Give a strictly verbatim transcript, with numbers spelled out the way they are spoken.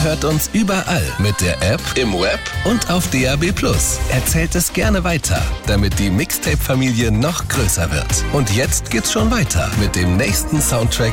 Ihr hört uns überall mit der App, im Web und auf D A B plus. Erzählt es gerne weiter, damit die Mixtape-Familie noch größer wird. Und jetzt geht's schon weiter mit dem nächsten Soundtrack